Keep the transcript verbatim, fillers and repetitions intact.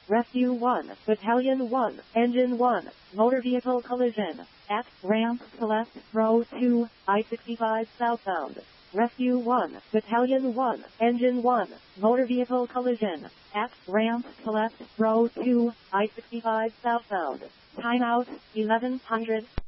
Rescue one, Battalion one, Engine one, Motor Vehicle Collision, at ramp select, row two, I sixty-five southbound. Rescue one, Battalion one, Engine one, Motor Vehicle Collision, at ramp select, row two, I sixty-five southbound. Timeout, eleven hundred.